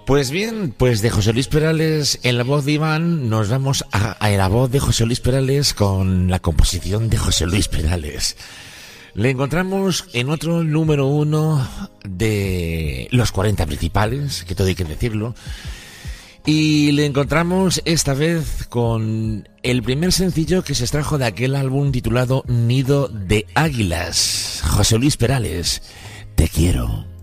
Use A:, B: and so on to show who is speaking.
A: Pues bien, pues de José Luis Perales en la voz de Iván nos vamos a la voz de José Luis Perales con la composición de José Luis Perales. Le encontramos en otro número 1 de los 40 principales, que todo hay que decirlo. Y le encontramos esta vez con el primer sencillo que se extrajo de aquel álbum titulado Nido de Águilas. José Luis Perales, te quiero.